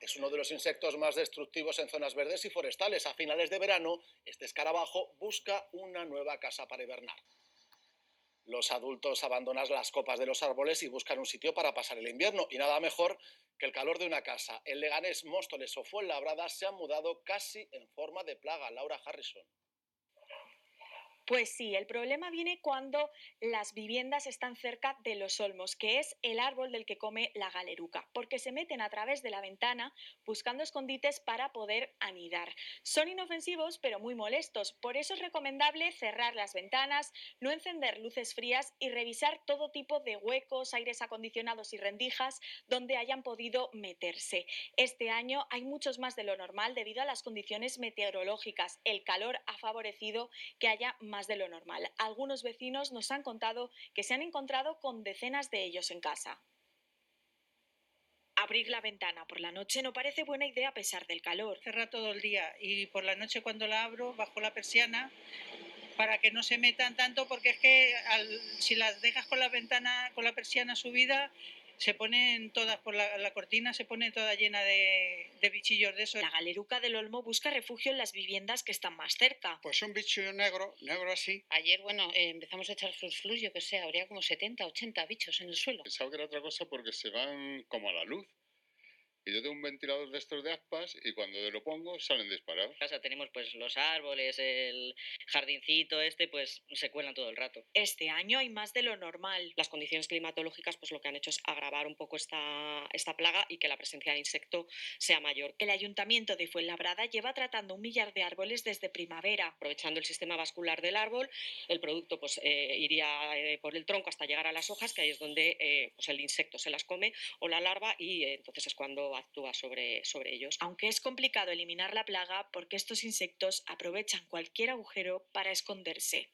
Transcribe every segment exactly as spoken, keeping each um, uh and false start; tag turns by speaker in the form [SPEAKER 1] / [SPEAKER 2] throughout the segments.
[SPEAKER 1] es uno de los insectos más destructivos en zonas verdes y forestales. A finales de verano, este escarabajo busca una nueva casa para hibernar. Los adultos abandonan las copas de los árboles y buscan un sitio para pasar el invierno. Y nada mejor que el calor de una casa. En Leganés, Móstoles o Fuenlabrada se han mudado casi en forma de plaga. Laura Harrison.
[SPEAKER 2] Pues sí, el problema viene cuando las viviendas están cerca de los olmos, que es el árbol del que come la galeruca, porque se meten a través de la ventana buscando escondites para poder anidar. Son inofensivos, pero muy molestos, por eso es recomendable cerrar las ventanas, no encender luces frías y revisar todo tipo de huecos, aires acondicionados y rendijas donde hayan podido meterse. Este año hay muchos más de lo normal debido a las condiciones meteorológicas. El calor ha favorecido que haya más más de lo normal. Algunos vecinos nos han contado que se han encontrado con decenas de ellos en casa. Abrir la ventana por la noche no parece buena idea a pesar del calor.
[SPEAKER 3] Cerra todo el día y por la noche cuando la abro bajo la persiana para que no se metan tanto, porque es que al, si las dejas con la ventana, con la persiana subida, se ponen todas por la, la cortina, se pone toda llena de, de bichillos de esos.
[SPEAKER 2] La galeruca del olmo busca refugio en las viviendas que están más cerca.
[SPEAKER 4] Pues un bicho negro, negro así.
[SPEAKER 5] Ayer, bueno, eh, empezamos a echar flus flus, yo que sé, habría como setenta, ochenta bichos en el suelo.
[SPEAKER 6] Pensaba que era otra cosa porque se van como a la luz. Y yo tengo un ventilador de estos de aspas y cuando lo pongo salen disparados.
[SPEAKER 7] En casa tenemos pues los árboles, el jardincito este, pues se cuelan todo el rato.
[SPEAKER 2] Este año hay más de lo normal.
[SPEAKER 8] Las condiciones climatológicas pues lo que han hecho es agravar un poco esta, esta plaga y que la presencia de insecto sea mayor.
[SPEAKER 2] El Ayuntamiento de Fuenlabrada lleva tratando un millar de árboles desde primavera.
[SPEAKER 8] Aprovechando el sistema vascular del árbol, el producto pues eh, iría eh, por el tronco hasta llegar a las hojas, que ahí es donde eh, pues el insecto se las come o la larva y eh, entonces es cuando actúa sobre, sobre ellos.
[SPEAKER 2] Aunque es complicado eliminar la plaga porque estos insectos aprovechan cualquier agujero para esconderse.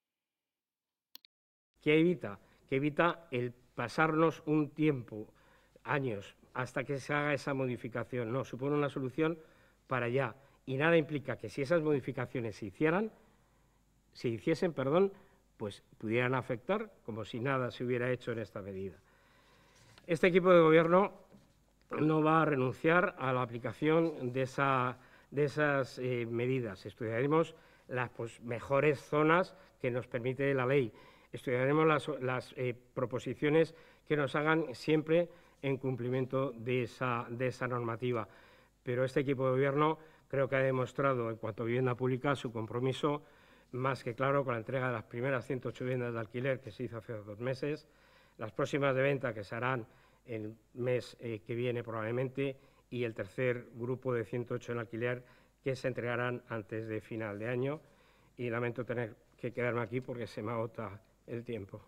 [SPEAKER 9] ¿Qué evita? Que evita el pasarnos un tiempo, años, hasta que se haga esa modificación. No, supone una solución para allá. Y nada implica que si esas modificaciones se hicieran, se hiciesen, perdón, pues pudieran afectar como si nada se hubiera hecho en esta medida. Este equipo de gobierno no va a renunciar a la aplicación de, esa, de esas eh, medidas. Estudiaremos las pues, mejores zonas que nos permite la ley. Estudiaremos las, las eh, proposiciones que nos hagan siempre en cumplimiento de esa, de esa normativa. Pero este equipo de gobierno creo que ha demostrado, en cuanto a vivienda pública, su compromiso más que claro con la entrega de las primeras ciento ocho viviendas de alquiler que se hizo hace dos meses, las próximas de venta que se harán el mes eh, que viene probablemente y el tercer grupo de ciento ocho en alquiler que se entregarán antes de final de año. Y lamento tener que quedarme aquí porque se me agota el tiempo.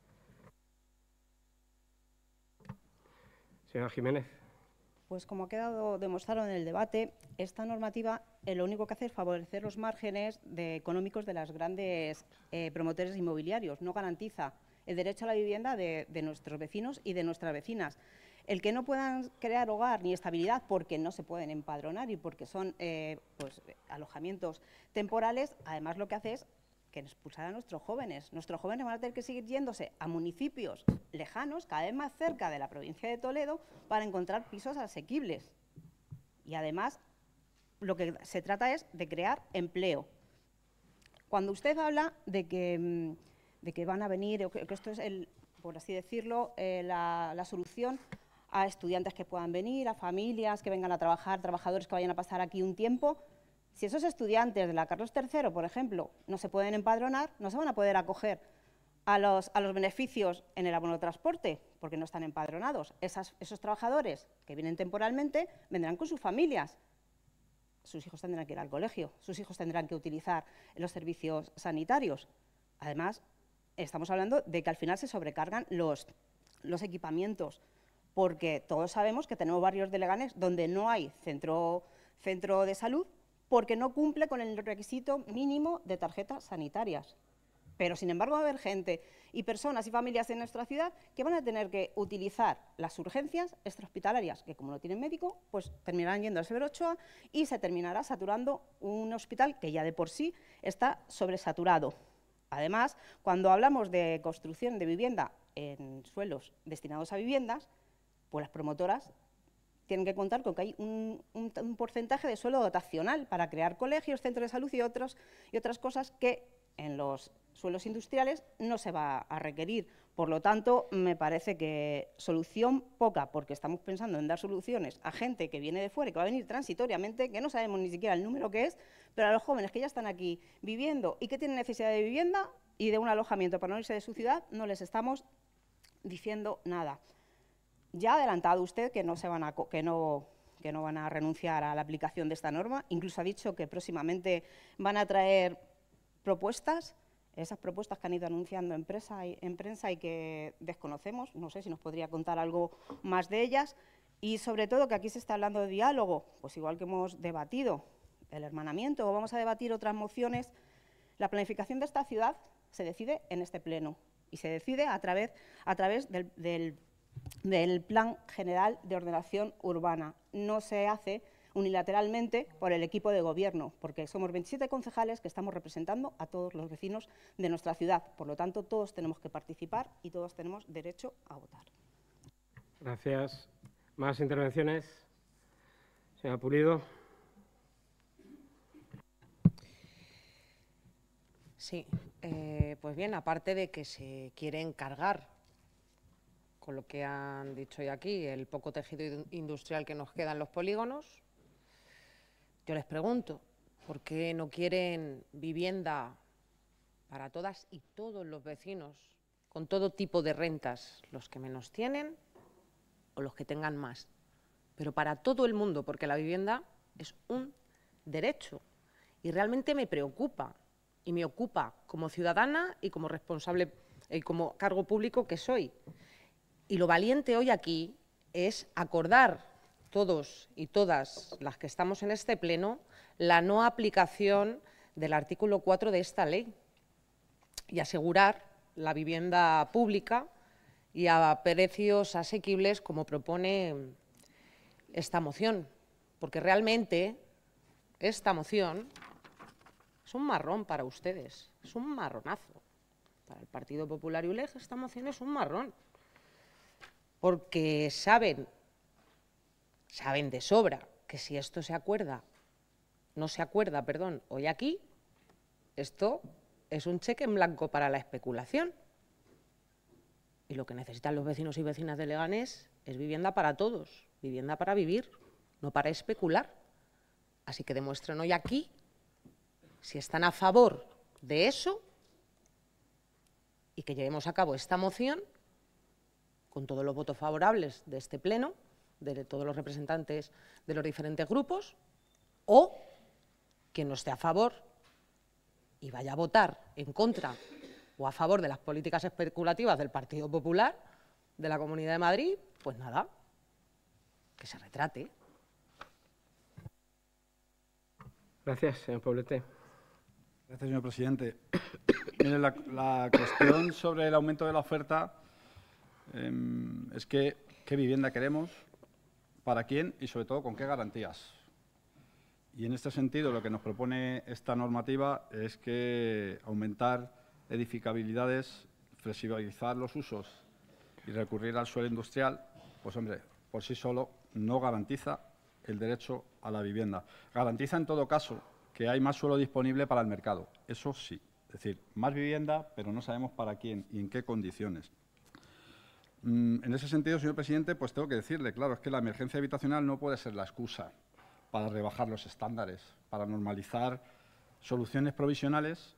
[SPEAKER 9] Señora Jiménez.
[SPEAKER 10] Pues como ha quedado demostrado en el debate, esta normativa eh, lo único que hace es favorecer los márgenes de, económicos de los grandes eh, promotores inmobiliarios, no garantiza el derecho a la vivienda de, de nuestros vecinos y de nuestras vecinas. El que no puedan crear hogar ni estabilidad porque no se pueden empadronar y porque son eh, pues, alojamientos temporales, además lo que hace es que expulsar a nuestros jóvenes. Nuestros jóvenes van a tener que seguir yéndose a municipios lejanos, cada vez más cerca de la provincia de Toledo, para encontrar pisos asequibles. Y además, lo que se trata es de crear empleo. Cuando usted habla de que, de que van a venir, o que, que esto es, el, por así decirlo, eh, la, la solución a estudiantes que puedan venir, a familias que vengan a trabajar, trabajadores que vayan a pasar aquí un tiempo. Si esos estudiantes de la Carlos tercero, por ejemplo, no se pueden empadronar, no se van a poder acoger a los, a los beneficios en el abono de transporte, porque no están empadronados. Esas, esos trabajadores que vienen temporalmente vendrán con sus familias. Sus hijos tendrán que ir al colegio, sus hijos tendrán que utilizar los servicios sanitarios. Además, estamos hablando de que al final se sobrecargan los, los equipamientos, porque todos sabemos que tenemos barrios de Leganés donde no hay centro, centro de salud, porque no cumple con el requisito mínimo de tarjetas sanitarias. Pero, sin embargo, va a haber gente y personas y familias en nuestra ciudad que van a tener que utilizar las urgencias extrahospitalarias, que como no tienen médico, pues terminarán yendo al Severo Ochoa y se terminará saturando un hospital que ya de por sí está sobresaturado. Además, cuando hablamos de construcción de vivienda en suelos destinados a viviendas, pues las promotoras tienen que contar con que hay un, un, un porcentaje de suelo dotacional para crear colegios, centros de salud y, otros, y otras cosas que en los suelos industriales no se va a requerir. Por lo tanto, me parece que solución poca, porque estamos pensando en dar soluciones a gente que viene de fuera y que va a venir transitoriamente, que no sabemos ni siquiera el número que es, pero a los jóvenes que ya están aquí viviendo y que tienen necesidad de vivienda y de un alojamiento para no irse de su ciudad, no les estamos diciendo nada. Ya ha adelantado usted que no, se van a, que, no, que no van a renunciar a la aplicación de esta norma, incluso ha dicho que próximamente van a traer propuestas, esas propuestas que han ido anunciando en prensa, y, en prensa y que desconocemos, no sé si nos podría contar algo más de ellas, y sobre todo que aquí se está hablando de diálogo, pues igual que hemos debatido el hermanamiento o vamos a debatir otras mociones, la planificación de esta ciudad se decide en este pleno y se decide a través, a través del, del del Plan General de Ordenación Urbana. No se hace unilateralmente por el equipo de gobierno, porque somos veintisiete concejales que estamos representando a todos los vecinos de nuestra ciudad. Por lo tanto, todos tenemos que participar y todos tenemos derecho a votar.
[SPEAKER 9] Gracias. ¿Más intervenciones? Señora Pulido.
[SPEAKER 11] Sí, eh, pues bien, aparte de que se quiere encargar, con lo que han dicho hoy aquí, el poco tejido industrial que nos queda en los polígonos, yo les pregunto, ¿por qué no quieren vivienda para todas y todos los vecinos, con todo tipo de rentas, los que menos tienen o los que tengan más? Pero para todo el mundo, porque la vivienda es un derecho y realmente me preocupa y me ocupa como ciudadana y como responsable y como cargo público que soy. Y lo valiente hoy aquí es acordar todos y todas las que estamos en este pleno la no aplicación del artículo cuatro de esta ley y asegurar la vivienda pública y a precios asequibles como propone esta moción, porque realmente esta moción es un marrón para ustedes, es un marronazo. Para el Partido Popular y U L E G esta moción es un marrón. Porque saben, saben de sobra que si esto se acuerda, no se acuerda, perdón, hoy aquí, esto es un cheque en blanco para la especulación. Y lo que necesitan los vecinos y vecinas de Leganés es vivienda para todos, vivienda para vivir, no para especular. Así que demuestren hoy aquí si están a favor de eso y que llevemos a cabo esta moción con todos los votos favorables de este pleno, de todos los representantes de los diferentes grupos, o quien no esté a favor y vaya a votar en contra o a favor de las políticas especulativas del Partido Popular de la Comunidad de Madrid, pues nada, que se retrate.
[SPEAKER 9] Gracias, señor Poblete.
[SPEAKER 12] Gracias, señor presidente. Mire, la, la cuestión sobre el aumento de la oferta eh, es que qué vivienda queremos, para quién y, sobre todo, con qué garantías. Y en este sentido, lo que nos propone esta normativa es que aumentar edificabilidades, flexibilizar los usos y recurrir al suelo industrial, pues, hombre, por sí solo no garantiza el derecho a la vivienda. Garantiza, en todo caso, que hay más suelo disponible para el mercado. Eso sí. Es decir, más vivienda, pero no sabemos para quién y en qué condiciones. Mm, en ese sentido, señor presidente, pues tengo que decirle, claro, es que la emergencia habitacional no puede ser la excusa para rebajar los estándares, para normalizar soluciones provisionales